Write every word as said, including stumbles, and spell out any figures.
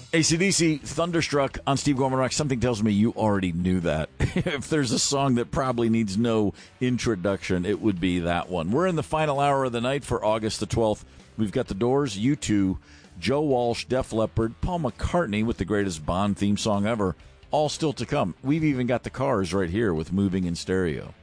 A C D C, Thunderstruck on Steve Gorman Rock. Something tells me you already knew that. If there's a song that probably needs no introduction, it would be that one. We're in the final hour of the night for August the twelfth. We've got The Doors, U two, Joe Walsh, Def Leppard, Paul McCartney with the greatest Bond theme song ever, all still to come. We've even got the Cars right here with Moving in Stereo.